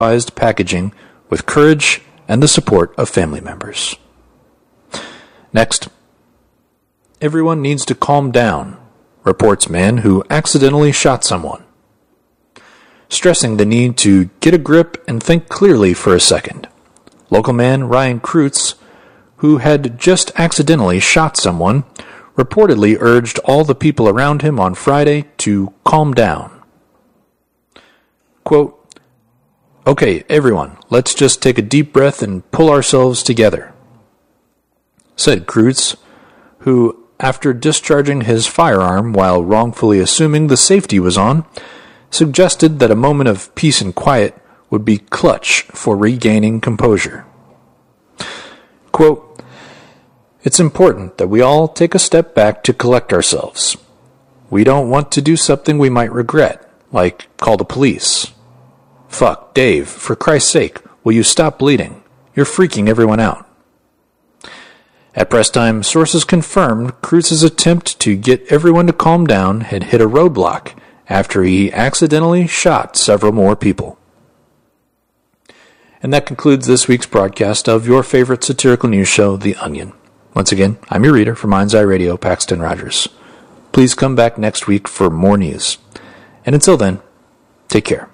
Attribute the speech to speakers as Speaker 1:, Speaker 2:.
Speaker 1: packaging with courage and the support of family members. Next, everyone needs to calm down, reports man who accidentally shot someone, stressing the need to get a grip and think clearly for a second. Local man Ryan Kreutz, who had just accidentally shot someone, reportedly urged all the people around him on Friday to calm down. Quote, "Okay, everyone, let's just take a deep breath and pull ourselves together," said Kreutz, who, after discharging his firearm while wrongfully assuming the safety was on, suggested that a moment of peace and quiet would be clutch for regaining composure. Quote, "It's important that we all take a step back to collect ourselves. We don't want to do something we might regret, like call the police. Fuck, Dave, for Christ's sake, will you stop bleeding? You're freaking everyone out." At press time, sources confirmed Kreutz's attempt to get everyone to calm down had hit a roadblock after he accidentally shot several more people. And that concludes this week's broadcast of your favorite satirical news show, The Onion. Once again, I'm your reader from Mind's Eye Radio, Paxton Rogers. Please come back next week for more news. And until then, take care.